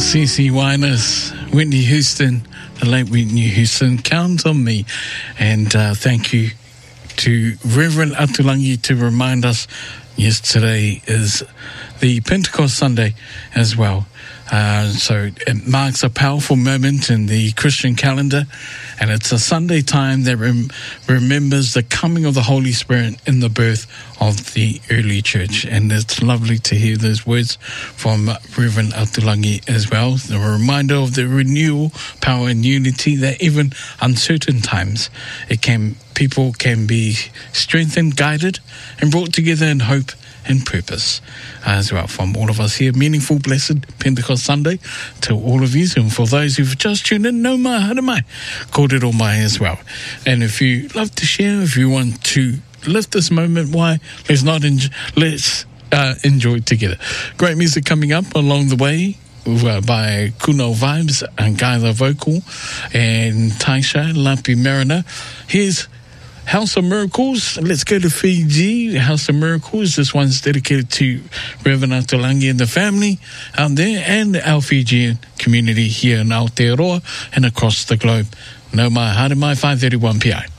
CeCe Winers, Whitney Houston, the late Whitney Houston, Count on Me. And thank you to Reverend Atulangi to remind us yesterday is the Pentecost Sunday as well. So it marks a powerful moment in the Christian calendar, and it's a Sunday time that remembers the coming of the Holy Spirit in the birth of the early church. And it's lovely to hear those words from Reverend Atulangi as well. The reminder of the renewal, power and unity, that even uncertain times, people can be strengthened, guided, and brought together in hope and purpose as well. From all of us here, meaningful, blessed Pentecost Sunday to all of you. And for those who've just tuned in, no mai, hara mai, kōrero mai as well. And if you love to share, if you want to lift this moment, why, let's enjoy it together. Great music coming up along the way by Kuno Vibes and Gaila Vocal and Taisha Lapi Mariner. Here's House of Miracles. Let's go to Fiji. House of Miracles. This one's dedicated to Reverend Atulangi and the family out there, and our Fijian community here in Aotearoa and across the globe. No mai, hara mai, 5:31 p.m.